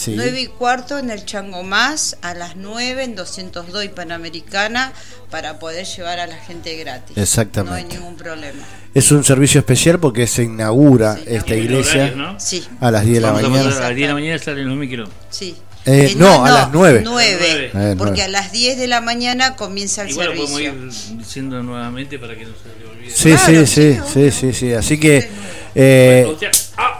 Sí. 9:15 en el Chango Más, a las 9 en 202 y Panamericana, para poder llevar a la gente gratis. Exactamente. No hay ningún problema. Es un servicio especial porque se inaugura esta iglesia horarios, ¿no? Sí. a las 10 de la Vamos a mañana. pasar a las 10 de la mañana salen los micros. Sí. No, a las 9. 9, porque 9. a las 10 de la mañana comienza el Igual lo servicio. podemos ir diciendo nuevamente para que no se le olvide. Sí, Claro, sí. Así que O sea,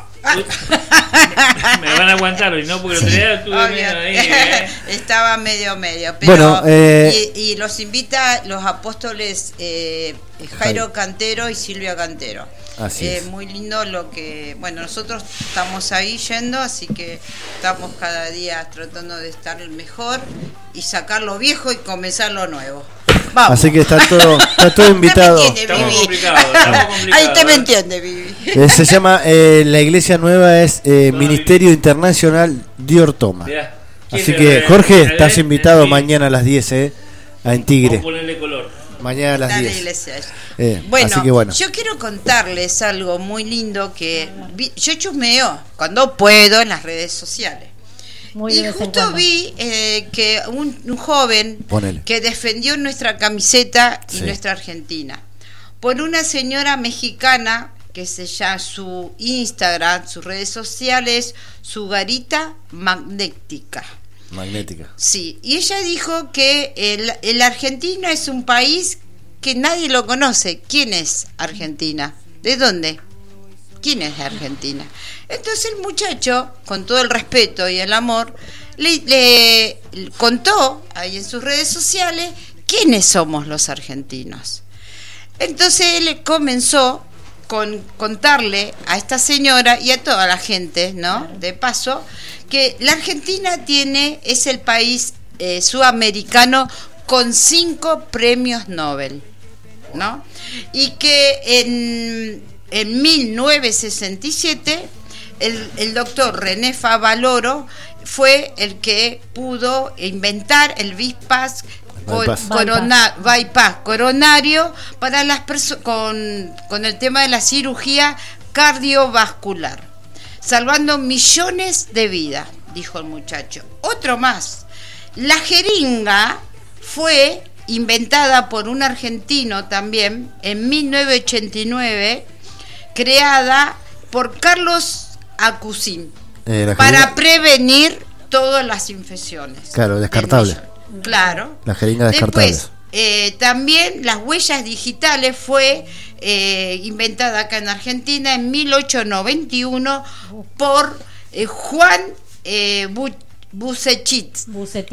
me van a aguantar hoy, ¿no? Porque lo tenía estuve medio ahí, Estaba medio. Pero, Bueno, y los invita los apóstoles Jairo Cantero y Silvia Cantero. Así es. Muy lindo lo que... Bueno, nosotros estamos ahí yendo, así que estamos cada día tratando de estar mejor y sacar lo viejo y comenzar lo nuevo. Vamos. Así que está todo invitado. Estamos complicados. Ahí te me entiende, Vivi. Se llama, la iglesia nueva es Ministerio Internacional Dior Toma. Mirá, Así que, Jorge, estás invitado mañana a las 10, en Tigre. Vamos a ponerle color. Mañana a las Dale, 10. iglesia. Bueno, así que bueno. Yo quiero contarles algo muy lindo que yo chusmeo cuando puedo en las redes sociales. Muy Y de vez en justo cuando. vi que un joven Ponele. que defendió nuestra camiseta y Sí. nuestra Argentina por una señora mexicana que se llama, su Instagram, sus redes sociales, su garita magnética. Magnética. Sí, y ella dijo que el Argentina es un país que nadie lo conoce. ¿Quién es Argentina? ¿De dónde? ¿Quién es Argentina? Entonces el muchacho, con todo el respeto y el amor, le contó ahí en sus redes sociales quiénes somos los argentinos. Entonces él comenzó con contarle a esta señora y a toda la gente, ¿no? De paso, que la Argentina es el país sudamericano con 5 premios Nobel, ¿no? Y que en 1967 el doctor René Favaloro fue el que pudo inventar el bypass coronario para las personas con el tema de la cirugía cardiovascular, salvando millones de vidas, dijo el muchacho. Otro más, la jeringa fue inventada por un argentino también en 1989, creada por Carlos Acusín para prevenir todas las infecciones. Claro, descartable. Claro. La jeringa descartable. Después, también las huellas digitales fue inventada acá en Argentina en 1891 por Juan Bucetich.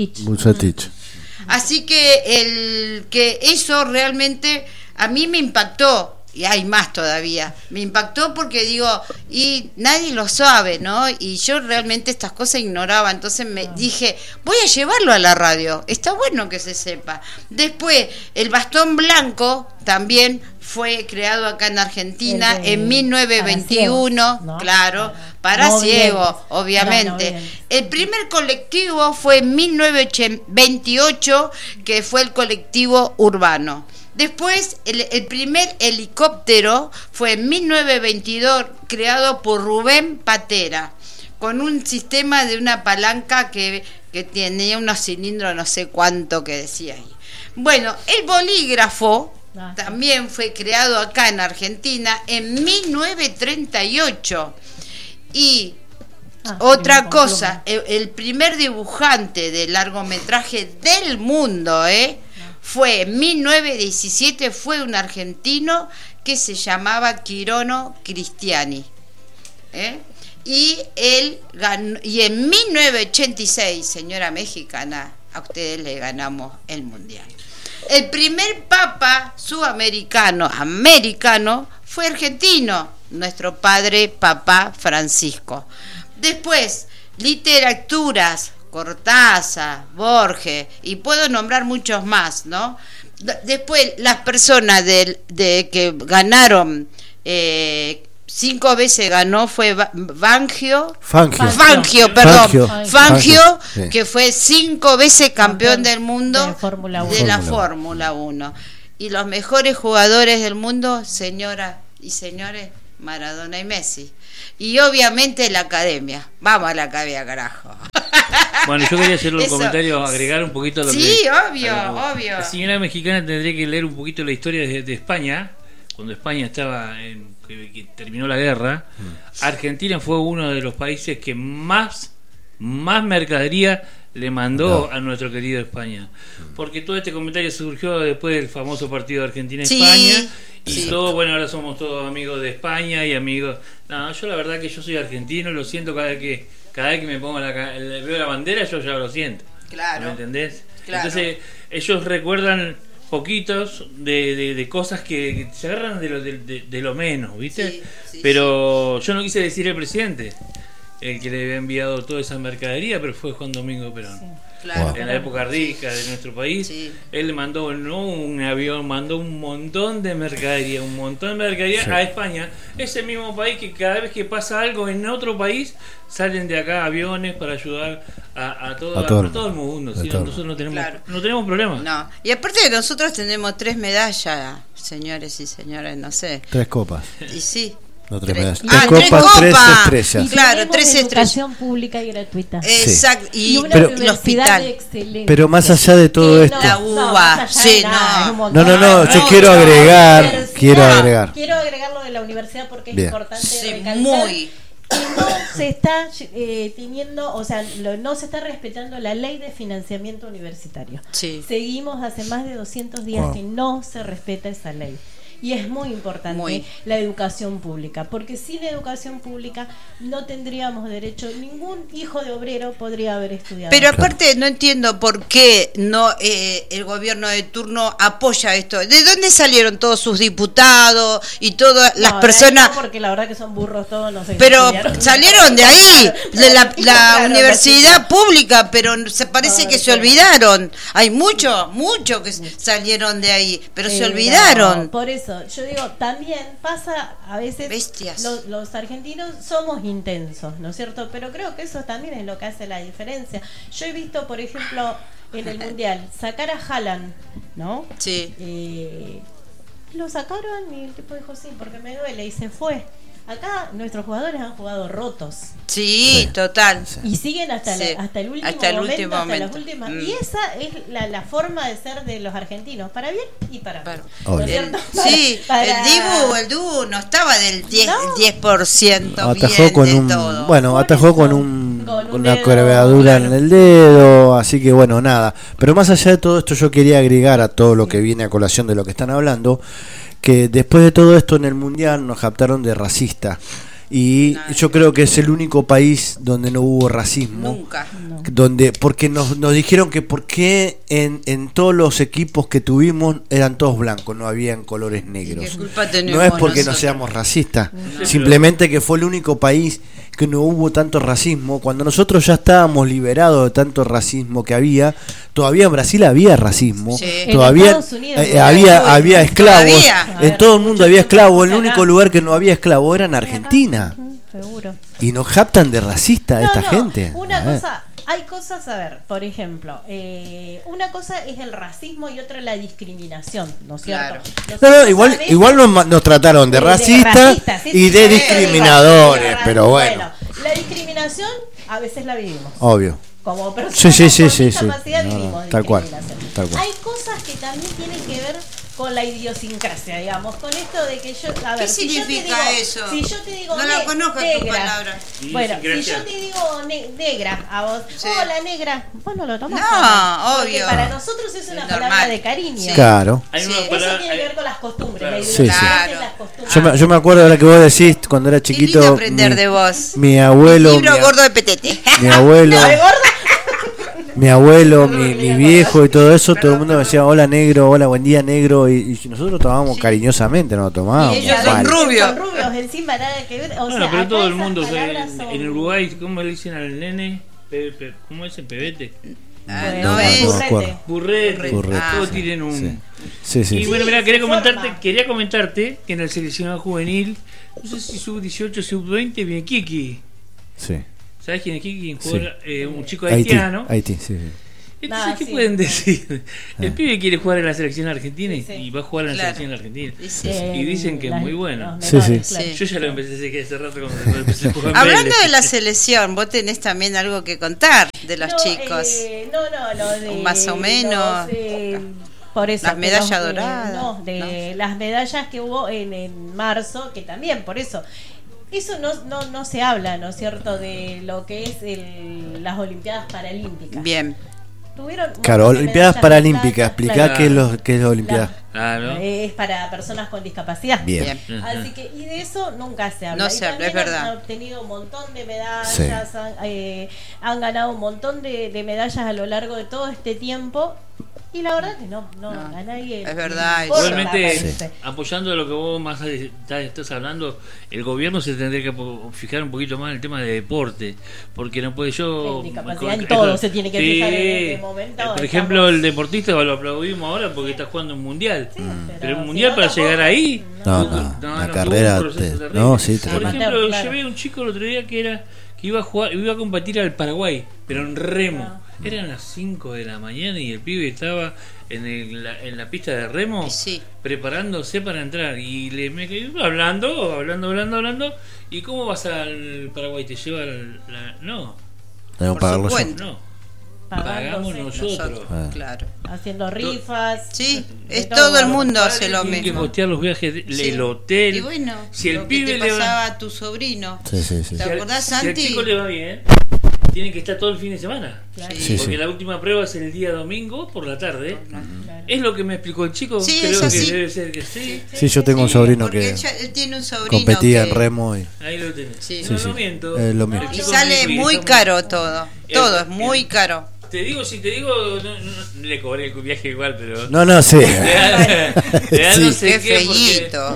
Así que eso realmente a mí me impactó. Y hay más todavía. Me impactó porque digo, y nadie lo sabe, ¿no? Y yo realmente estas cosas ignoraba. Entonces me dije, voy a llevarlo a la radio. Está bueno que se sepa. Después, el bastón blanco también fue creado acá en Argentina en 1921. ¿no? Claro, para no ciegos, bien. obviamente. Claro, no el primer colectivo fue en 1928, que fue el colectivo urbano. Después, el primer helicóptero fue en 1922, creado por Rubén Patera, con un sistema de una palanca que tenía unos cilindros, no sé cuánto que decía ahí. Bueno, el bolígrafo también fue creado acá en Argentina en 1938. Y otra cosa, el primer dibujante de largometraje del mundo, fue en 1917, fue un argentino que se llamaba Quirono Cristiani. Y él ganó, y en 1986, señora mexicana, a ustedes le ganamos el mundial. El primer papa sudamericano, americano, fue argentino, nuestro padre Papa Francisco. Después, literaturas, Cortázar, Borges, y puedo nombrar muchos más, ¿no? Después, las personas que ganaron, 5 veces ganó, fue Fangio, sí. Que fue 5 veces campeón del mundo de la Fórmula 1. Y los mejores jugadores del mundo, señoras y señores, Maradona y Messi. Y obviamente la academia. Vamos a la academia, carajo. Bueno, yo quería hacerle un Eso. comentario, agregar un poquito a lo Sí, que... obvio, a lo- obvio. La señora mexicana tendría que leer un poquito la historia de España, cuando España estaba que terminó la guerra. Argentina fue uno de los países que más mercadería le mandó a nuestro querido España, porque todo este comentario surgió después del famoso partido de Argentina-España, y sí. todo, bueno, ahora somos todos amigos de España y amigos. No, yo la verdad que yo soy argentino, lo siento cada vez que me pongo veo la bandera, yo ya lo siento. Claro. ¿Me entendés? Claro. Entonces, ellos recuerdan poquitos de cosas que se agarran de lo menos, ¿viste? Sí, sí, pero yo no quise decir el presidente, el que le había enviado toda esa mercadería, pero fue Juan Domingo Perón. Sí. Claro. En la época rica de nuestro país, Sí. él le mandó no un avión, mandó un montón de mercadería, Sí. a España, ese mismo país que cada vez que pasa algo en otro país, salen de acá aviones para ayudar a todo el mundo. ¿Sí? Nosotros no tenemos, Claro. no tenemos problema. No. Y aparte nosotros tenemos 3 medallas, señores y señoras, no sé. 3 copas. Y sí. No, 3 medallas. Ah, 3 copas, 3 copas. estrellas. Y Claro, tenemos 3 educación pública y gratuita. Exacto. Y una Pero- universidad hospital. de excelencia. Pero más allá de todo esto. La no, uva, más allá sí, de nada, no. es un montón. No, yo No, quiero no, agregar, Universidad, quiero agregar. Quiero agregar lo de la universidad porque es Bien. importante Sí, recalcar muy. que no se está teniendo, o sea, no se está respetando la ley de financiamiento universitario. Sí. Seguimos hace más de 200 días Wow. que no se respeta esa ley. Y es muy importante Muy. la educación pública, porque sin educación pública no tendríamos derecho, ningún hijo de obrero podría haber estudiado. Pero aparte no entiendo por qué no el gobierno de turno apoya esto. ¿De dónde salieron todos sus diputados y todas las No, personas? no, porque la verdad que son burros todos, no sé. Pero estudiaron. salieron de ahí, de la Claro, universidad pública, pero se parece No, que se claro. olvidaron. Hay muchos que salieron de ahí, pero se olvidaron. Por eso, yo digo, también pasa a veces, Bestias. los argentinos somos intensos, ¿no es cierto? Pero creo que eso también es lo que hace la diferencia. Yo he visto, por ejemplo, en el Mundial, sacar a Haaland, ¿no? Sí. Lo sacaron y el tipo dijo, sí, porque me duele, y se fue. Acá nuestros jugadores han jugado rotos. Sí, total. Y siguen hasta, Sí. hasta el último Hasta el momento, último hasta momento. las últimas. Mm. Y esa es la forma de ser de los argentinos, para bien y para mal. Claro. ¿No es El- cierto? sí, el Dibu no estaba del 10%, No. el 10% Atajó bien con de un, todo. bueno, Por atajó eso, con una dedo, curvadura claro. en el dedo, así que bueno, nada. Pero más allá de todo esto, yo quería agregar a todo lo que viene a colación de lo que están hablando, que después de todo esto en el Mundial nos captaron de racista. Y yo creo que es el único país donde no hubo racismo. Nunca. Porque nos dijeron que por qué en todos los equipos que tuvimos eran todos blancos, no habían colores negros. ¿Qué culpa tenemos No es porque no nosotros? seamos racistas, simplemente que fue el único país que no hubo tanto racismo. Cuando nosotros ya estábamos liberados de tanto racismo que había, todavía en Brasil había racismo, Sí. todavía En Estados Unidos había esclavos, Todavía. en todo el mundo había esclavos, el Acá. único lugar que no había esclavos era en Argentina. Seguro. Y nos captan de racista a esta gente. Una A ver. cosa, hay cosas, a ver, por ejemplo, una cosa es el racismo y otra la discriminación, ¿no es cierto? Claro. Nosotros Igual, a veces- igual nos trataron de racistas racistas, sí, y sí, de sí, discriminadores, sí, pero bueno, la discriminación a veces la vivimos. obvio. Como personas Sí, con sí. discapacidad No, no, vivimos tal cual, discriminación. tal cual. Hay cosas que también tienen que ver con la idiosincrasia, digamos, con esto de que yo, a ver, ¿Qué si yo te significa digo- eso? Si yo te digo No la conozco tu negra, palabra. bueno, si Idiosincrasia. yo te digo negra a vos, Sí. hola negra, vos no lo tomás. No, mal, porque obvio. para nosotros es una Es palabra normal. de cariño. Sí. Claro. Hay Sí. una Eso palabra- tiene que ver con las costumbres, Claro. la Sí, sí. idiosincrasia Claro. y las costumbres. Yo me acuerdo de lo que vos decís cuando era Qué lindo chiquito. aprender de vos. Mi abuelo, Libro gordo de petete. mi abuelo, ¿De gordo? mi abuelo, mi viejo y todo eso, todo el mundo me decía hola negro, hola buen día negro y nosotros tomábamos cariñosamente, no lo tomábamos. Y ellos son mal. rubios. Son rubios, encima nada que ver. O Bueno, sea, pero acá todo el esas mundo, o sea, palabras son- en Uruguay, ¿cómo le dicen al nene? ¿Cómo es el pebete? Ah, Pues, no no, es. no me acuerdo. Burrete. Burrete, Todos sí. tienen un... Sí, sí. Y sí. bueno, mira, se quería forma. comentarte que en el seleccionado juvenil, no sé si sub-18 sub-20, viene Kiki. Sí. ¿Sabes quién es Kiki? Sí. Un chico Haití, haitiano. Haití, sí, sí. Entonces, ¿qué sí, pueden sí. decir? El pibe quiere jugar en la selección argentina Sí, sí. y va a jugar en la Claro. selección argentina. Sí. Y dicen que es muy bueno. los Sí, menores, sí. claro. Sí. Yo ya lo empecé a decir hace rato cuando empecé a jugar en Hablando Vélez. de la selección, vos tenés también algo que contar de los No, chicos. Lo de Más o menos. por eso, Las que medallas los, doradas, no, de las medallas que hubo en marzo, que también, por eso. Eso no se habla, ¿no es cierto?, de lo que es las Olimpiadas Paralímpicas. Bien. Tuvieron Claro, muchas Olimpiadas medallas de Paralímpicas, plata, explicar claro. qué es las Olimpiadas. Claro. Es para personas con discapacidad. Bien. Bien. Así que, y de eso nunca se habla. No Y se habla, también es verdad. Han obtenido un montón de medallas, Sí. han ganado un montón de medallas a lo largo de todo este tiempo. Y la verdad que no a nadie. es verdad, le importa, Igualmente, parece. apoyando lo que vos más estás hablando, el gobierno se tendría que fijar un poquito más en el tema de deporte, porque no puede yo... En discapacidad, en todo se tiene que fijar en este momento, Por estamos- ejemplo, el deportista lo aplaudimos ahora porque está jugando un mundial, pero un si mundial no, para tampoco. llegar ahí... No, tuvo la un carrera proceso terrible. no, sí, Por terrible. ejemplo, Claro. llevé a un chico el otro día que iba a jugar, iba a competir al Paraguay, pero en remo. Eran las 5 de la mañana y el pibe estaba en la pista de remo Sí. preparándose para entrar y me quedé hablando. ¿Y cómo vas al Paraguay? ¿Te lleva no? Tenemos que Por pagarlo su yo. cuenta. No. Pagándose, Pagamos nosotros. Ah. Claro. haciendo rifas. Sí, de es todo el mundo Padre hace lo tiene que mismo. costear los viajes, Sí. el hotel. Y bueno, si el lo que pibe te le va- pasaba a tu sobrino. Sí. ¿Te acordás, si al Santi? chico le va bien, tiene que estar todo el fin de semana. Claro. Sí, Porque sí. la última prueba es el día domingo por la tarde. Claro. Es lo que me explicó el chico. Sí, Creo es que así. debe ser que sí. Sí, yo tengo un sobrino Porque que él tiene un sobrino competía que... en remo y Ahí lo tenés. Sí. No, Sí, no sí. miento. Lo mismo. El Y chico sale me muy está caro todo. Todo es el- muy caro. Si te digo, no le cobré el viaje igual, pero. no, sí. Le da Sí. no sé Qué qué, porque- feíto.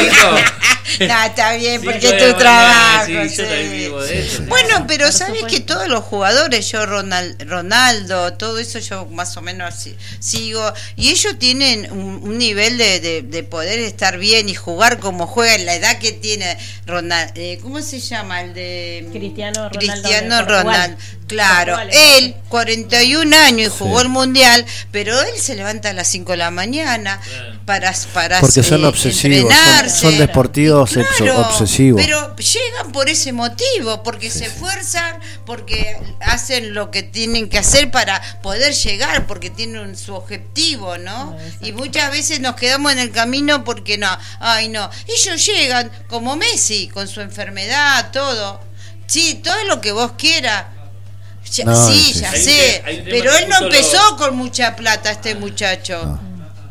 Chico, No, está bien, sí, porque yo es de tu mañana, trabajo. sí, yo sí. también vivo de eso. Bueno, pero Por sabes supuesto. que todos los jugadores, yo Ronaldo, todo eso yo más o menos sigo, y ellos tienen un nivel de poder estar bien y jugar como juega en la edad que tiene Ronaldo. ¿Cómo se llama? El de Cristiano Ronaldo Cristiano de Portugal. Ronaldo. Claro, Portugal, él 41 años y jugó Sí. el mundial, pero él se levanta a las 5 de la mañana Claro. para Porque son obsesivos, entrenarse. son deportivos Claro, obsesivos. pero llegan por ese motivo, porque se esfuerzan, porque hacen lo que tienen que hacer para poder llegar, porque tienen su objetivo, ¿no? Exacto. Y muchas veces nos quedamos en el camino porque no, ellos llegan como Messi, con su enfermedad, todo. Sí, todo lo que vos quieras. No, Sí, sí. ya Hay un sé, hay un tema pero que él no justo empezó con mucha plata, este muchacho.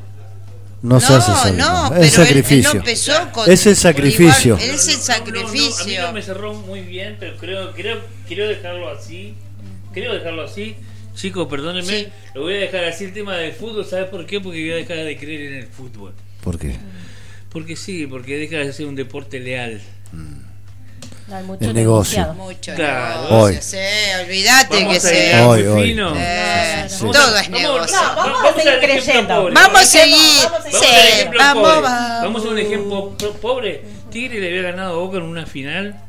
No se hace solo. no, Es pero sacrificio. él no empezó con Es el sacrificio. igual, es el a mí sacrificio. no me cerró muy bien, pero quiero dejarlo así. Chicos, perdónenme, Sí. lo voy a dejar así el tema del fútbol. ¿Sabes por qué? Porque voy a dejar de creer en el fútbol. ¿Por qué? Porque sí, porque deja de ser un deporte leal. Hay mucho El negocio. negociado. Mucho Claro. negocio, Hoy. sí, olvídate que Vamos a se... ir Hoy, muy hoy. fino. Sí. Todo es negocio. No, vamos a seguir al ejemplo creyendo. pobre. Vamos a seguir, Vamos a Vamos sí, al ejemplo vamos, pobre. vamos. Vamos a un ejemplo pobre. Tigre le había ganado a Boca en una final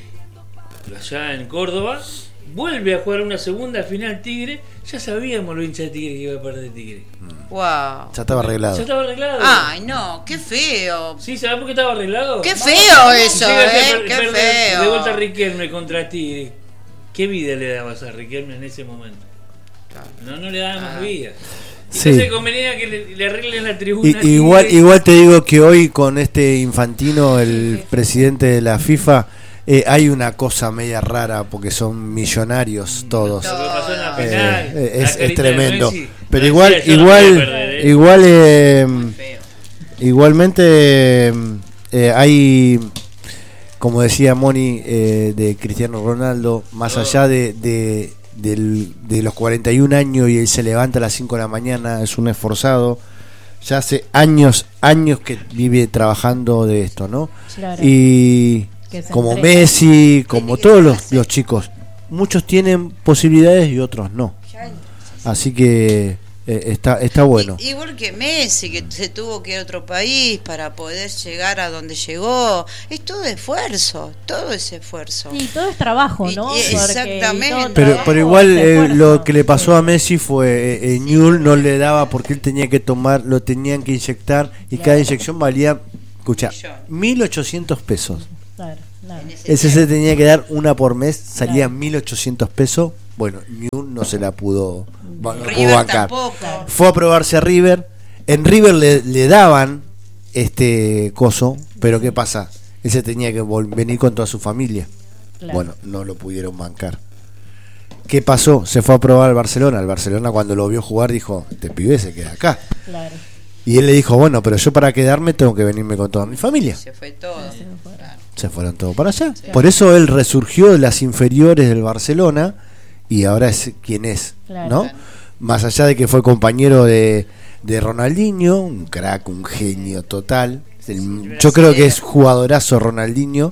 allá en Córdoba. Vuelve a jugar una segunda final Tigre. Ya sabíamos los hinchas de Tigre que iba a perder Tigre. Wow. Ya estaba arreglado. Ya estaba arreglado. Ay, no, qué feo. Sí, ¿sabés por qué estaba arreglado? Qué feo eso, Llega a qué perder de vuelta a feo. Riquelme contra Tigre. ¿Qué vida le dabas a Riquelme en ese momento? No le daba más vida. Sí. Entonces convenía que le arreglen la tribuna. a Igual, Tigre. igual te digo que hoy con este Infantino, el presidente de la FIFA, hay una cosa media rara porque son millonarios todos. Lo que pasó en la Eh, final, la es carita de tremendo. Messi. Pero No igual, decía, yo no voy a igual, perder, igual, Feo. igualmente hay, como decía Moni, de Cristiano Ronaldo, más allá de los 41 años y él se levanta a las 5 de la mañana, es un esforzado. Ya hace años que vive trabajando de esto, ¿no? Claro. Y Que se como entrega. Messi, como Tiene que todos hacerse. los chicos, muchos tienen posibilidades y otros no. Así que Está bueno. Igual que Messi, que se tuvo que ir a otro país para poder llegar a donde llegó. Es todo esfuerzo, todo es esfuerzo. Sí, todo es trabajo, ¿no? Porque exactamente. Pero igual lo que le pasó a Messi fue Newell no le daba porque él tenía que tomar, lo tenían que inyectar y cada inyección valía, escucha, 1.800 pesos. Claro. Ese se tenía que dar una por mes, salía 1.800 pesos. Bueno, Newell no se la pudo bancar. Tampoco. Fue a probarse a River. En River le daban coso, pero ¿qué pasa? Él se tenía que venir con toda su familia. Claro. Bueno, no lo pudieron bancar. ¿Qué pasó? Se fue a probar al Barcelona. El Barcelona, cuando lo vio jugar, dijo: este pibe se queda acá. Claro. Y él le dijo: bueno, pero yo para quedarme tengo que venirme con toda mi familia. Se fue todo. Se fueron todos para allá. Sí. Por eso él resurgió de las inferiores del Barcelona y ahora es quien es, claro, ¿no? Claro. Más allá de que fue compañero de Ronaldinho, un crack, un genio total. Yo creo que es jugadorazo Ronaldinho.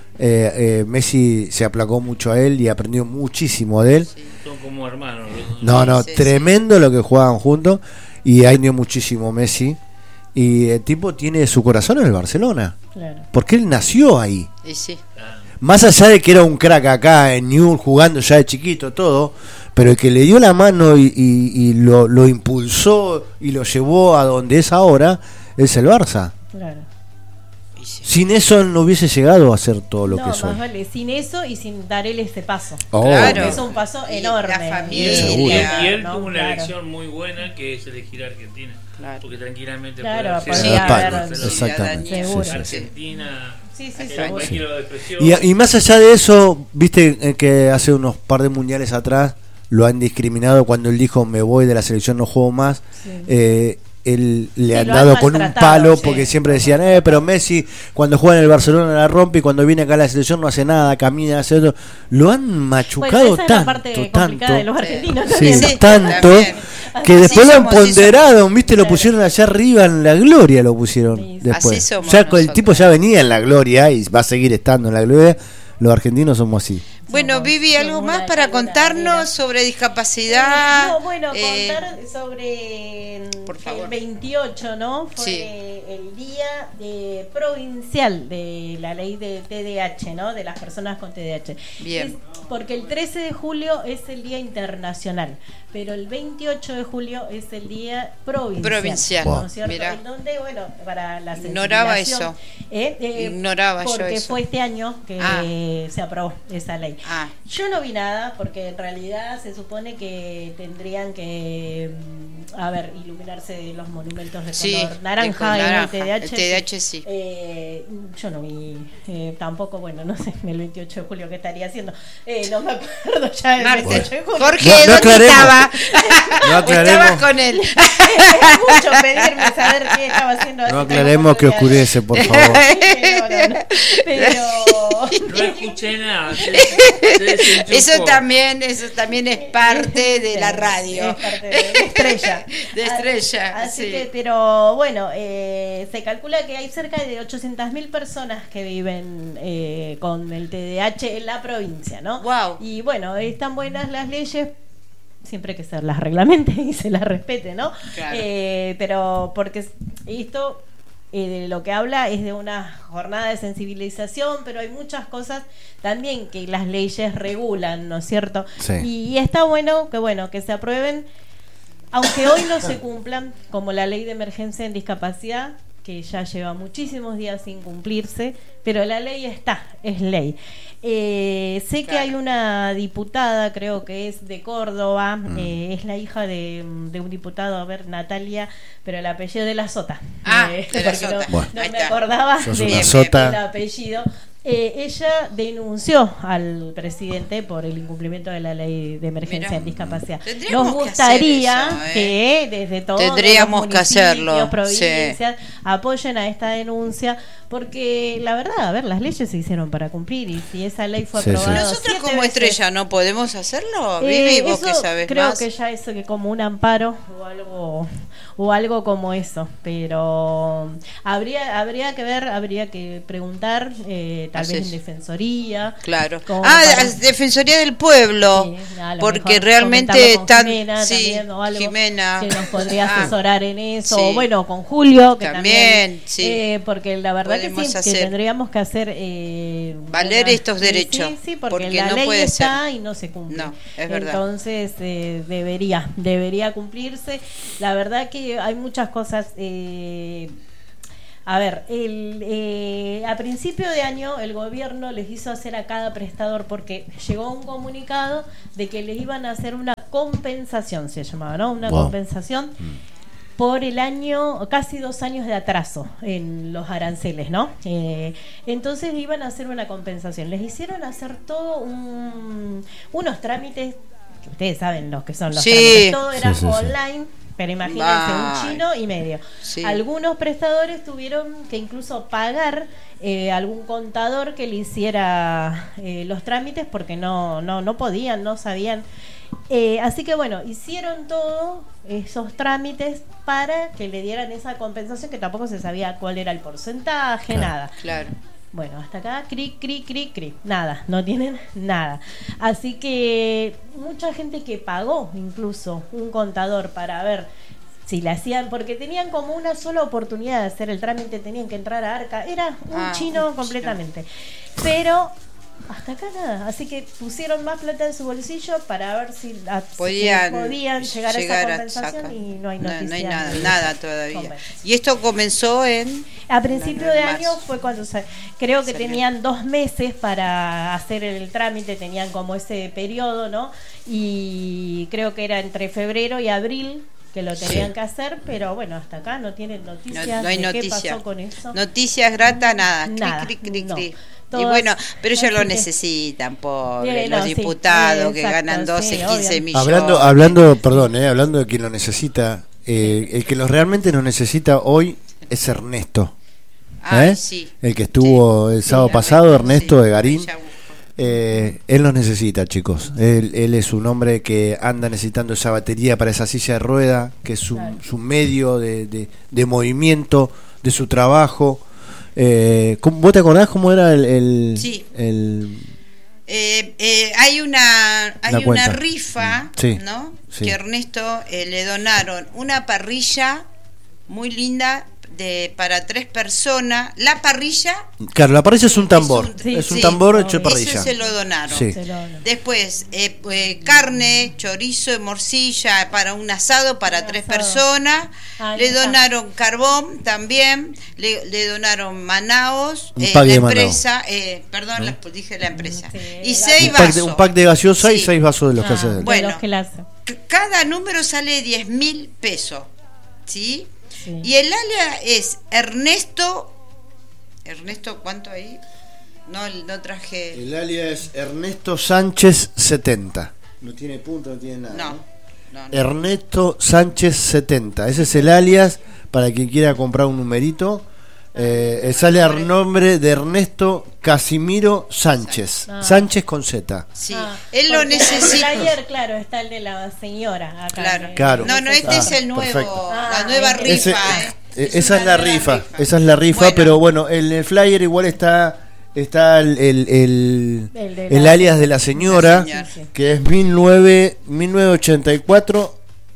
Messi se aplacó mucho a él y aprendió muchísimo de él. Sí, son como hermanos. No, tremendo lo que jugaban juntos y aprendió muchísimo Messi. Y el tipo tiene su corazón en el Barcelona. Claro. Porque él nació ahí. Y sí. Más allá de que era un crack acá en Newell jugando ya de chiquito todo, pero el que le dio la mano y lo impulsó y lo llevó a donde es ahora es el Barça. Claro. Sin eso no hubiese llegado a hacer todo lo que soy. Vale, sin eso y sin dar él ese paso. Claro. Es un paso enorme. La familia. Y él tuvo una elección muy buena, que es elegir a Argentina. Claro. Porque tranquilamente exactamente. Seguro. Argentina. Sí. Y más allá de eso, viste que hace unos par de mundiales atrás lo han discriminado cuando él dijo: me voy de la selección, no juego más. Sí. Él le han dado con un palo porque siempre decían: pero Messi cuando juega en el Barcelona la rompe y cuando viene acá a la selección no hace nada, camina, hace otro. Lo han machucado tanto de los argentinos tanto que después lo han ponderado, viste, lo pusieron allá arriba en la gloria, lo pusieron después. Ya el tipo ya venía en la gloria y va a seguir estando en la gloria. Los argentinos somos así. Bueno, Vivi, ¿algo más para contarnos sobre discapacidad? Contar sobre el 28, ¿no? Fue el día provincial de la ley de TDAH, ¿no? De las personas con TDAH. Bien. Porque el 13 de julio es el día internacional, pero el 28 de julio es el día provincial. ¿No es cierto? En donde, para la ignoraba eso. Ignoraba yo eso. Porque fue este año que se aprobó esa ley. Yo no vi nada porque en realidad se supone que tendrían que iluminarse los monumentos de color naranja en el TDAH. El TDAH sí. Yo no vi tampoco, no sé, el 28 de julio qué estaría haciendo. No me acuerdo ya del 28 de julio. Jorge, ¿dónde estaba? Estaba con él. Es mucho pedirme saber qué estaba haciendo. No aclaremos que oscurece, por favor. Pero no escuché nada. Eso también es parte de la radio. Es parte de Estrella. De Estrella. Así que, pero se calcula que hay cerca de 800.000 personas que viven con el TDAH en la provincia, ¿no? Wow. Y están buenas las leyes, siempre que se las reglamente y se las respete, ¿no? Claro. Pero porque esto de lo que habla es de una jornada de sensibilización, pero hay muchas cosas también que las leyes regulan, ¿no es cierto? Sí. Y está que se aprueben, aunque hoy no se cumplan, como la ley de emergencia en discapacidad, que ya lleva muchísimos días sin cumplirse, pero la ley es ley. Sé que hay una diputada, creo que es de Córdoba, es la hija de un diputado, Natalia, pero el apellido de la Sota. De la Sota. No me acordaba del apellido. Ella denunció al presidente por el incumplimiento de la ley de emergencia en discapacidad. Nos gustaría que desde todos los municipios, provincias, apoyen a esta denuncia, porque la verdad, las leyes se hicieron para cumplir, y si esa ley fue aprobada. Nosotros como Estrella no podemos hacerlo, Vivi, vos que sabés creo más. Que ya eso que como un amparo o algo como eso, pero habría que ver, habría que preguntar tal vez en Defensoría. Claro. Para... Defensoría del Pueblo. Sí, porque realmente están... Jimena, sí, también, o algo Jimena. que nos podría asesorar en eso. Sí. O bueno, con Julio, que también sí. Porque la verdad podemos que sí, que tendríamos que hacer... valer estos derechos. Sí, porque la no ley puede está ser. Y no se cumple. No, es verdad. Entonces debería cumplirse. La verdad que hay muchas cosas... a ver, a principio de año el gobierno les hizo hacer a cada prestador, porque llegó un comunicado de que les iban a hacer una compensación, se llamaba, ¿no? Una compensación por el año, casi 2 años de atraso en los aranceles, ¿no? Entonces iban a hacer una compensación. Les hicieron hacer todo unos trámites, que ustedes saben los que son los trámites, todo era online. Pero imagínense, un chino y medio. Sí. Algunos prestadores tuvieron que incluso pagar algún contador que le hiciera los trámites porque no podían, no sabían. Así que bueno, hicieron todos esos trámites para que le dieran esa compensación, que tampoco se sabía cuál era el porcentaje, nada. Claro. Bueno, hasta acá, cri, nada, no tienen nada. Así que mucha gente que pagó incluso un contador para ver si le hacían, porque tenían como una sola oportunidad de hacer el trámite, tenían que entrar a Arca, era un chino completamente. Pero hasta acá nada, así que pusieron más plata en su bolsillo para ver si podían llegar a esa compensación y no hay noticias. No hay nada todavía. Y esto comenzó a principio de año fue cuando creo que tenían 2 meses para hacer el trámite, tenían como ese periodo, ¿no? Y creo que era entre febrero y abril que lo tenían que hacer, pero bueno, hasta acá no tienen noticias. No hay noticia. ¿Qué pasó con eso? Noticias gratas, nada. No. Y bueno, pero ellos lo necesitan, pobres, los diputados que ganan 12, 15 millones. Hablando de quien lo necesita, el que lo realmente lo necesita hoy es Ernesto. Sí. El que estuvo el sábado pasado, Ernesto de Garín. Él los necesita, chicos. Él es un hombre que anda necesitando esa batería para esa silla de rueda, que es su medio de movimiento, de su trabajo. ¿Vos te acordás cómo era sí. Hay una rifa, ¿no? Sí. Que Ernesto le donaron una parrilla muy linda para 3 personas. La parrilla, claro, la parrilla es un tambor, es un tambor hecho de parrilla. Eso se lo donaron. Sí. Después carne, chorizo y morcilla para un asado para 3 personas. Le donaron carbón también. Le donaron Manaos, la empresa. Dije la empresa. Y 6 vasos. Un pack de gaseosa y 6 vasos de los que hacen. Bueno, cada número sale 10.000 pesos. ¿Sí? Sí. Y el alias es Ernesto, ¿cuánto ahí? No traje. El alias es Ernesto Sánchez 70. No tiene punto, no tiene nada. No. Ernesto Sánchez 70. Ese es el alias para quien quiera comprar un numerito. Sale al nombre de Ernesto Casimiro Sánchez. Sánchez con Z. Sí. Él lo necesita. Ayer, claro, está el de la señora acá. Claro. No, este es el nuevo, la nueva rifa. Esa es la rifa. Esa es la rifa, bueno. Pero bueno, en el flyer igual está el alias de la señora, que es 1984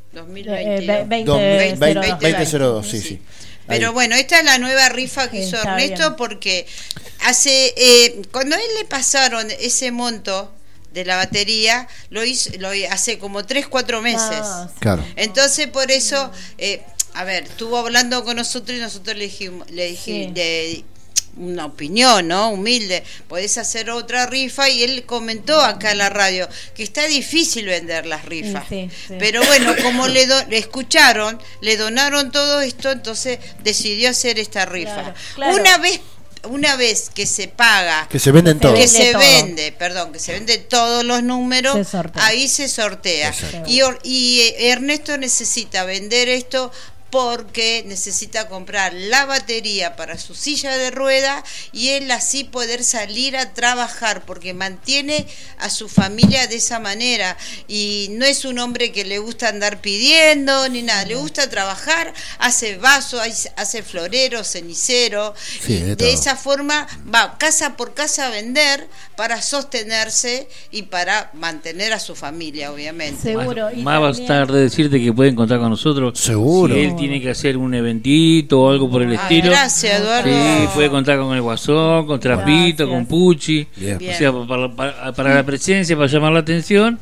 2002, sí. Pero bueno, esta es la nueva rifa que hizo Ernesto, bien. Porque cuando a él le pasaron ese monto de la batería, lo hace como 3-4 meses. Claro. Entonces por eso, estuvo hablando con nosotros y nosotros le dijimos una opinión, ¿no? Humilde, podés hacer otra rifa, y él comentó acá en la radio que está difícil vender las rifas, pero bueno, como le escucharon, le donaron todo esto, entonces decidió hacer esta rifa. Claro. Una vez que se paga, que se venden todos, que se vende todos los números, ahí se sortea. Y Ernesto necesita vender esto porque necesita comprar la batería para su silla de rueda y él así poder salir a trabajar, porque mantiene a su familia de esa manera. Y no es un hombre que le gusta andar pidiendo ni nada, le gusta trabajar, hace vaso, hace florero, cenicero, Sí, y de de todo. esa forma va casa por casa a vender para sostenerse y para mantener a su familia, obviamente. Seguro. Y Más también- tarde decirte que pueden contar con nosotros. Seguro. Si él tiene que hacer un eventito o algo por el estilo. Gracias, Eduardo. Sí, puede contar con el Guasón, con Traspito, Gracias. con Pucci. Bien. Bien. O sea, para la presencia, para llamar la atención.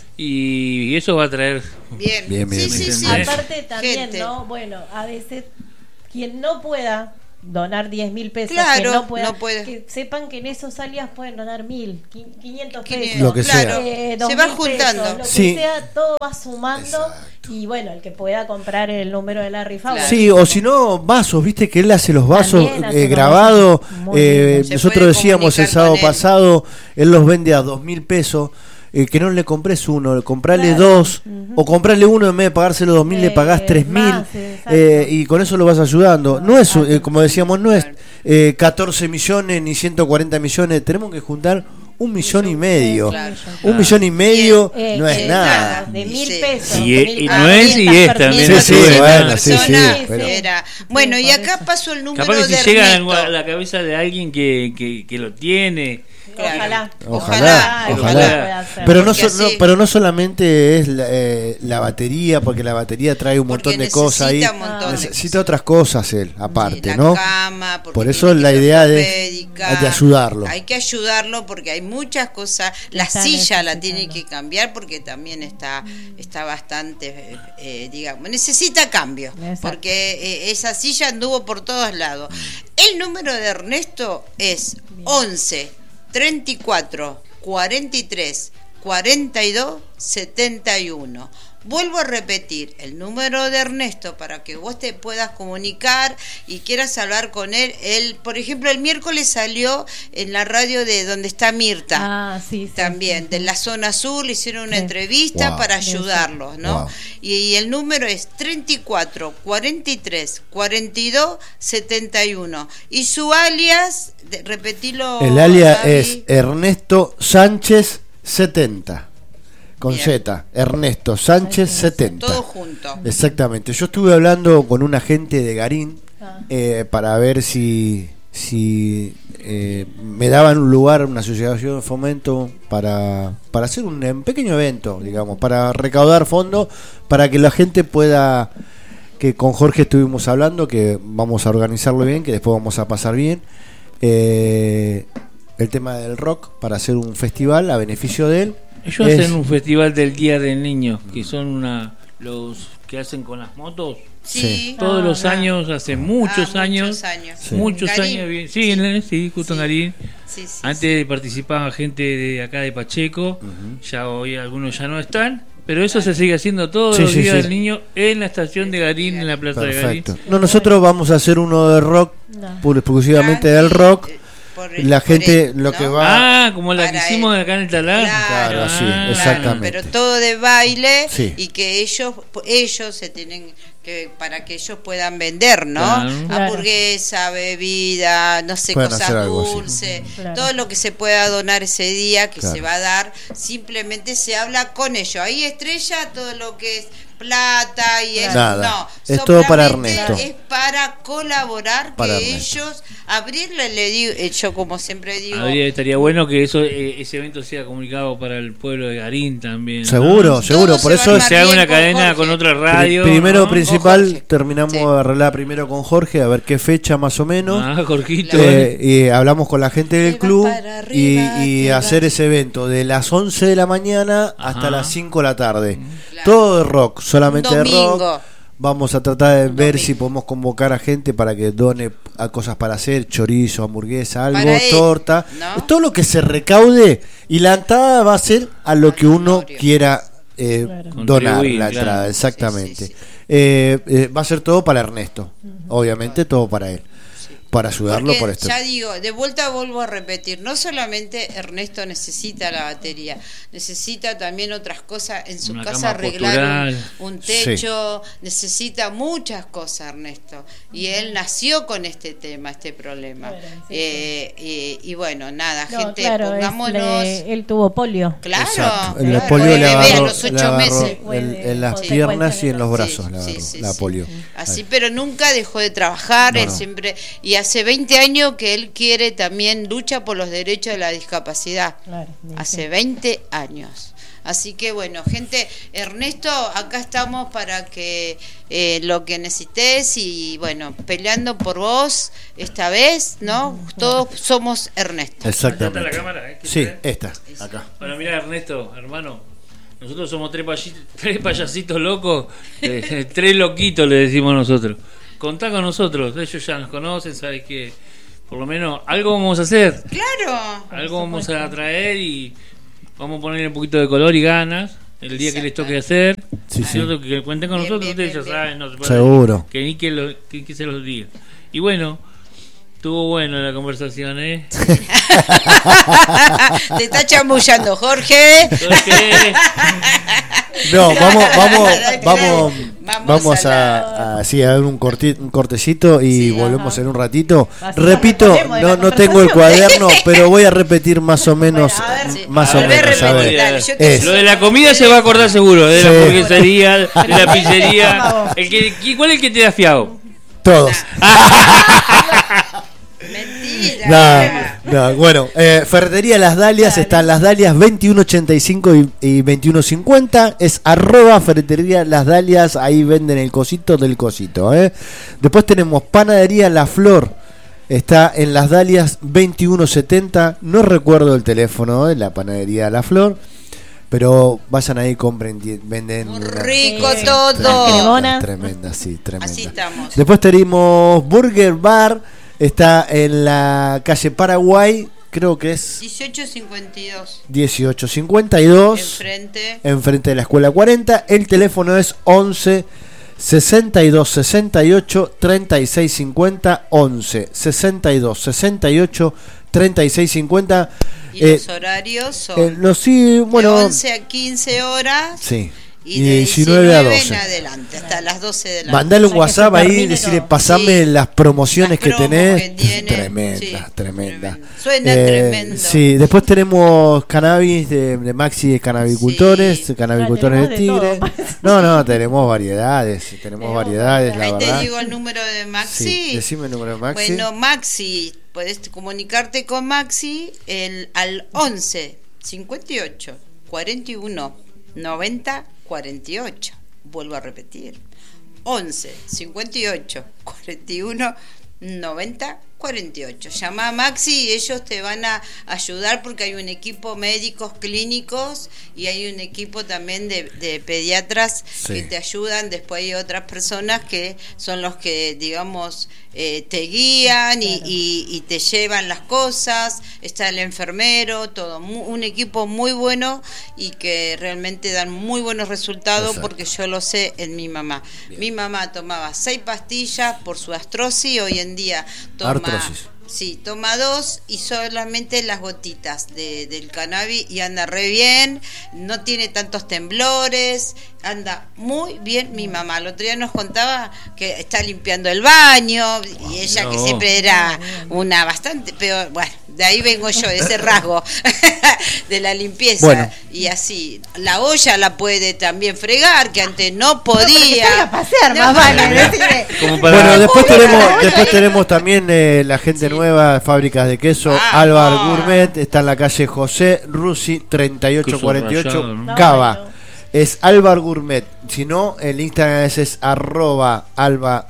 Y eso va a traer. Bien, Bien, bien, sí, bien. sí, sí. Aparte también, Gente. ¿no? Bueno, a veces quien no pueda donar 10.000 pesos, Claro, quien no pueda, no puede. que sepan que en esos alias pueden donar 1.000, 500 pesos. 500, Lo que sea. claro, 2.000 se va pesos, juntando. lo que Sí. sea, todo va sumando. Exacto. Y bueno, el que pueda comprar el número de la rifa. Claro. Sí, o si no, vasos, viste que él hace los vasos También hace unos grabados. vasos muy lindos. Se Nosotros puede decíamos el comunicar sábado con él. pasado, él los vende a 2.000 pesos. Que no le compres uno, comprale Claro. dos, o comprale uno en vez de pagárselo 2.000, le pagás 3.000, más, exacto. y con eso lo vas ayudando. No es, como decíamos, no es Claro. 14 millones ni 140 millones, tenemos que juntar 1,5 millones. Claro. 1,5 millones Bien. no es nada. De 1.000 Dice- pesos. Y- de 1.000 y a no es, y 500 es personas. también. Sí, sí, Esa bueno, sí, persona sí, pero- era. Bueno, y por acá eso. pasó el número Capaz que de si llega Ernesto. a la cabeza de alguien que lo tiene. Claro. Ojalá. Ojalá, Ojalá. ojalá. Pueda ser. Pero no, Porque no- así- pero no solamente es la batería, porque la batería trae un Porque montón de cosas ahí. necesita un montón de Necesita otras cosas él, aparte, la ¿no? cama, porque Por eso tiene que la ser idea ortopédica. de ayudarlo. Hay que ayudarlo porque hay muchas cosas. La Está silla la necesitando. tiene que cambiar porque también está bastante, digamos, necesita cambio. Exacto. Porque esa silla anduvo por todos lados. El número de Ernesto es 11 34 43 42 71. Vuelvo a repetir el número de Ernesto para que vos te puedas comunicar y quieras hablar con él. Él, por ejemplo, el miércoles salió en la radio de donde está Mirta. Ah, sí, sí, También, sí. de la zona sur, le hicieron una Sí. entrevista Wow. para Sí, sí. ayudarlos, ¿no? Wow. Y el número es 34 43 42 71. Y su alias, repetilo. El alias Gaby. es Ernesto Sánchez 70. Con Bien. Z, Ernesto Sánchez 70. Todo junto. Exactamente. Yo estuve hablando con un agente de Garín Ah. para ver si me daban un lugar, una asociación de fomento para hacer un pequeño evento, digamos, para recaudar fondos para que la gente pueda, que con Jorge estuvimos hablando, que vamos a organizarlo bien, que después vamos a pasar bien, el tema del rock para hacer un festival a beneficio de él. Ellos Es- hacen un festival del Día del Niño, que son los que hacen con las motos. Sí. Todos Ah, los ah. años, hace muchos años. Sí. Muchos Garín. años. Sí, sí, justo en Sí. Garín. Sí, sí, Antes participaba gente de acá de Pacheco, ya hoy algunos ya no están, pero eso se sigue haciendo todos Sí, los sí, días sí. del niño en la estación de Garín, en la plaza de Perfecto. Garín. No, nosotros vamos a hacer uno de rock, No. pura y exclusivamente del rock. La gente lo que va- Ah, como la que Para hicimos él. acá en el Talar. Claro, Ah, sí, exactamente. Pero todo de baile Sí. y que ellos se tienen que, para que ellos puedan vender, ¿no? Claro. Claro. Hamburguesa, bebida, no sé, Pueden hacer cosas algo así. dulces, Claro. todo lo que se pueda donar ese día, que Claro. se va a dar, simplemente se habla con ellos. Ahí Estrella, todo lo que es plata y eso, Nada, no, es todo para solamente Ernesto. es para colaborar, Para que Ernesto. ellos, abrirle, le digo, yo como siempre digo, estaría bueno que ese evento sea comunicado para el pueblo de Garín también. ¿no? Seguro, seguro. Todo Por se va eso a es armar Se haga bien una con cadena Jorge. con otra radio. primero ¿no? principal, Con Jorge. terminamos Sí. de arreglar primero con Jorge, a ver qué fecha más o menos. Ah, Jorgito. Y hablamos con la gente del Te club vas para arriba, y te hacer vas. ese evento de las 11 de la mañana hasta Ajá. las 5 de la tarde. Claro. Todo de rock, solamente de Domingo. rock. Vamos a tratar de ver Domingo. si podemos convocar a gente para que done a cosas para hacer, chorizo, hamburguesa, algo, Para él, torta. ¿no? Todo lo que se recaude y la entrada va a ser a lo que uno Honorio. quiera Claro. donar Contribuir, la claro. entrada, exactamente. Sí, sí, Va a ser todo para Ernesto, obviamente todo para él. para ayudarlo Porque por esto. ya digo, de vuelta vuelvo a repetir, no solamente Ernesto necesita la batería, necesita también otras cosas en su Una casa, cama arreglar postural. un techo, necesita muchas cosas Ernesto, y él nació con este tema, este problema. Bueno, sí, Y bueno, nada, No, gente, claro, pongámonos... él tuvo polio. Claro, Exacto. El claro, polio fue le bebé a agarró, los le 8 agarró meses. en las Sí. piernas y en los Sí, brazos le agarró sí, la sí. polio. Así, pero nunca dejó de trabajar, No, él no. siempre, y hace 20 años que él quiere también lucha por los derechos de la discapacidad. Claro, Hace 20 años. Así que bueno, gente, Ernesto, acá estamos para que lo que necesites y bueno, peleando por vos esta vez, ¿no? Todos somos Ernesto. Exactamente. ¿Está la cámara, que Sí, se ve? esta, acá. Bueno, mira, Ernesto, hermano, nosotros somos tres payasitos locos, tres loquitos le decimos nosotros. Contá con nosotros, ellos ya nos conocen, sabes que por lo menos algo vamos a hacer, Claro. algo vamos a traer y vamos a ponerle un poquito de color y ganas el día que les toque hacer. Sí, sí. Nosotros que cuenten con Bien, nosotros, bien, ustedes bien, ya bien. saben, no se puede Seguro. que ni que se los diga. Y bueno, estuvo bueno la conversación, ¿eh? Te está chamullando, Jorge. Entonces, No, Vamos vamos a a dar un cortecito y Sí, volvemos ajá. en un ratito. Así Repito, nos reponemos de la no tengo el conversación. cuaderno, pero voy a repetir más o menos, Bueno, a ver, sí. más o Volvé a menos, a repetir, ver. dale, yo te Es. lo de la comida se va a acordar seguro, de la Sí. hamburguesería, de la pizzería. Vamos. ¿Cuál es el que te da fiado? Todos. Mentira. No, bueno, Ferretería Las Dalias, están Las Dalias 2185 y 2150, es @ Ferretería Las Dalias, ahí venden el cosito del cosito. Después tenemos Panadería La Flor, está en Las Dalias 2170, no recuerdo el teléfono de la Panadería La Flor, pero vayan ahí, compren, venden Muy una- rico Sí. todo. Cremona. Tremenda, sí, tremenda. Así estamos. Después tenemos Burger Bar, está en la calle Paraguay, creo que es 1852. 1852, Enfrente. de la Escuela 40. El teléfono es 11 62 68 36 50, 11 62 68 36 50. Y los horarios son Sí, bueno, de 11 a 15 horas. sí. Y de 19 a 12 en 12. adelante, hasta las 12 de la Mandale un Hay que WhatsApp se ahí, termine decirle, todo. pasame Sí. las promociones Las que promos tenés. que tiene, Tremenda, sí, tremenda. tremendo. Suena tremendo. Sí, después tenemos cannabis de Maxi de Cannabicultores, Sí. Cannabicultores de tenemos de Tigre. todo. No, tenemos variedades, variedades, la Ahí te verdad. digo el número de Maxi. Sí, decime el número de Maxi. Bueno, Maxi, puedes comunicarte con Maxi al 11 58 41 90 48. Vuelvo a repetir. 11 58 41 90 48. Llama a Maxi y ellos te van a ayudar porque hay un equipo médicos clínicos y hay un equipo también de pediatras Sí. que te ayudan. Después hay otras personas que son los que, digamos, te guían y te llevan las cosas. Está el enfermero, todo. Un equipo muy bueno y que realmente dan muy buenos resultados. Exacto. Porque yo lo sé en mi mamá. Mi mamá tomaba 6 pastillas por su artrosis, hoy en día toma... Artrosis. Sí, toma 2 y solamente las gotitas del cannabis y anda re bien, no tiene tantos temblores, anda muy bien mi mamá. El otro día nos contaba que está limpiando el baño y ella que No. siempre era una bastante, pero bueno, de ahí vengo yo, de ese rasgo de la limpieza. Bueno. Y así, la olla la puede también fregar, que antes no Porque podía. salga a pasear, No, más vale. decirle. como para... Bueno, después Uy, tenemos, tenemos también la gente nueva, fábricas de queso, Vamos. Álvar Gourmet, está en la calle José Rusi 3848, Queso rallado, ¿no? Cava. No, Es Álvar Gourmet, si no, el Instagram es @alba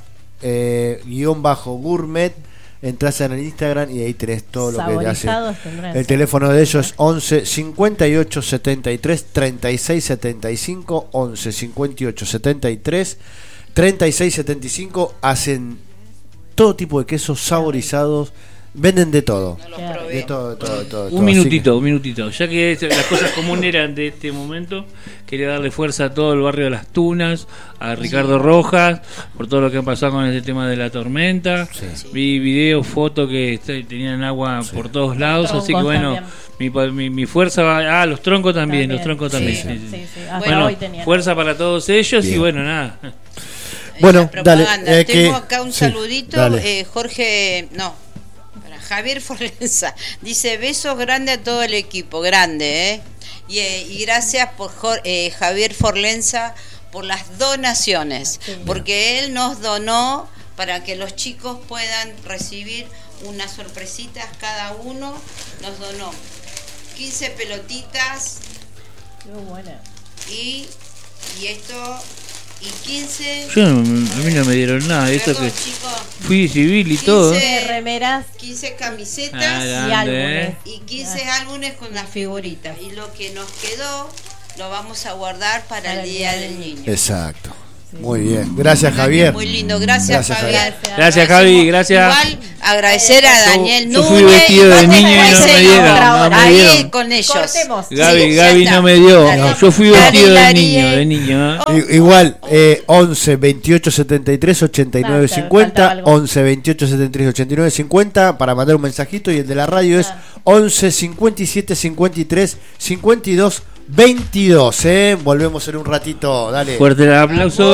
_gourmet. Entras en el Instagram y ahí tenés todo lo que te Saborizados hace. tendrán. El teléfono de ellos es 11 58 73 36 75, 11 58 73 36 75. Hacen todo tipo de quesos saborizados Venden de todo. No lo Claro. probé. De todo, de todo. Un minutito. Ya que las cosas comunes eran de este momento, quería darle fuerza a todo el barrio de Las Tunas, a Ricardo Rojas, por todo lo que ha pasado con este tema de la tormenta. Sí. Vi videos, fotos que tenían agua por todos lados, Troncos así que bueno, mi fuerza va. Los troncos también, los troncos también. Sí. Hasta Bueno, hoy tenían. fuerza para todos ellos. Bien. Y bueno, nada. Bueno, La propaganda. dale, Tengo acá un sí, saludito, dale. Javier Forlenza dice: besos grandes a todo el equipo, grande, y gracias por Javier Forlenza por las donaciones, Sí. porque él nos donó para que los chicos puedan recibir unas sorpresitas cada uno. Nos donó 15 pelotitas Qué buena. y esto, y 15... Yo a mí no me dieron nada. Esto Perdón, que chicos, fui civil y todo. 15 Remeras 15 camisetas Ah, y grande, álbumes. y 15 álbumes con las figuritas. Y lo que nos quedó lo vamos a guardar para el Día del Niño. Exacto. Muy bien. Gracias, Javier. Muy lindo, gracias, Javier. Gracias, Javi, gracias. Igual agradecer a Daniel yo Núñez. fui vestido de y niño y no después me se dieron, nombró no me ahí dieron. con ellos. Cortemos. Gaby, Sí, ya Gaby está. no me dio. Dale. Yo fui Dale, vestido Daríe. de niño. Igual, 11 28 73 89 Claro, 50, faltaba algo. 11 28 73 89 50 para mandar un mensajito, y el de la radio es 11 57 53 52 22. Volvemos en un ratito, dale. Fuerte el aplauso.